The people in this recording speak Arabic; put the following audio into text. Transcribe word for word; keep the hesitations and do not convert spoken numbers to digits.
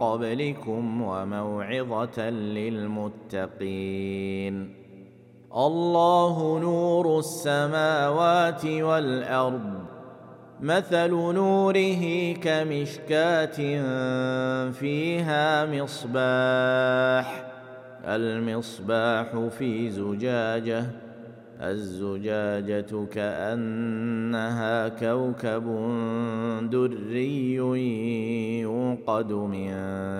قبلكم وموعظة للمتقين. الله نور السماوات والأرض، مثل نوره كمشكاة فيها مصباح، المصباح في زجاجة، الزجاجة كأنها كوكب دري يوقد من